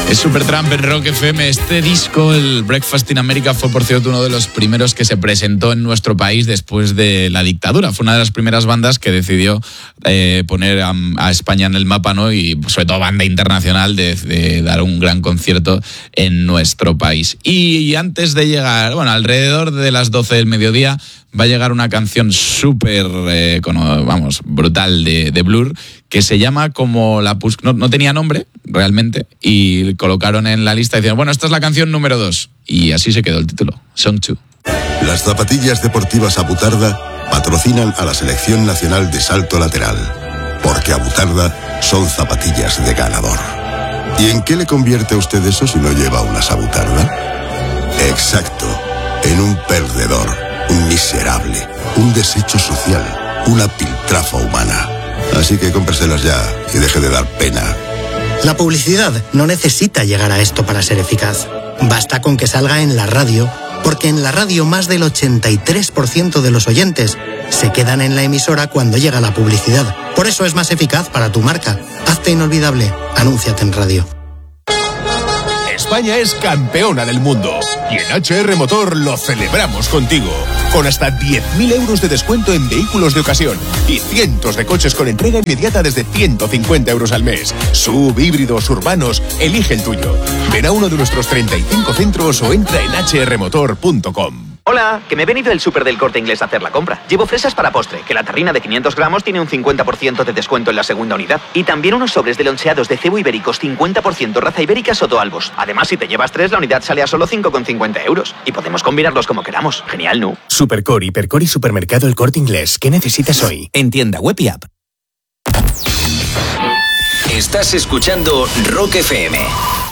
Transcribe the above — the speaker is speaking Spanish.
Es Supertramp en Rock FM. Este disco, el Breakfast in America, fue por cierto uno de los primeros que se presentó en nuestro país después de la dictadura. Fue una de las primeras bandas que decidió poner a España en el mapa, ¿no? Y sobre todo banda internacional de dar un gran concierto en nuestro país. Y antes de llegar, bueno, alrededor de las 12 del mediodía, va a llegar una canción súper, brutal de Blur, que se llama como la... No tenía nombre, realmente, y colocaron en la lista y decían, bueno, esta es la canción número 2. Y así se quedó el título, Song 2. Las zapatillas deportivas Abutarda patrocinan a la Selección Nacional de Salto Lateral, porque Abutarda son zapatillas de ganador. ¿Y en qué le convierte a usted eso si no lleva unas Abutarda? Exacto, en un perdedor, un miserable, un desecho social, una piltrafa humana. Así que cómpreselas ya y deje de dar pena. La publicidad no necesita llegar a esto para ser eficaz. Basta con que salga en la radio, porque en la radio más del 83% de los oyentes se quedan en la emisora cuando llega la publicidad. Por eso es más eficaz para tu marca. Hazte inolvidable. Anúnciate en radio. España es campeona del mundo y en HR Motor lo celebramos contigo. Con hasta 10.000 euros de descuento en vehículos de ocasión y cientos de coches con entrega inmediata desde 150 euros al mes. SUV, híbridos, urbanos, elige el tuyo. Ven a uno de nuestros 35 centros o entra en hrmotor.com. Hola, que me he venido del súper del Corte Inglés a hacer la compra. Llevo fresas para postre, que la terrina de 500 gramos tiene un 50% de descuento en la segunda unidad. Y también unos sobres de loncheados de cebo ibéricos 50% raza ibérica Soto Albos. Además, si te llevas 3, la unidad sale a solo 5,50 euros. Y podemos combinarlos como queramos. Genial, ¿no? Supercor, Hipercor y Supermercado El Corte Inglés. ¿Qué necesitas hoy? En tienda web y app. Estás escuchando Rock FM.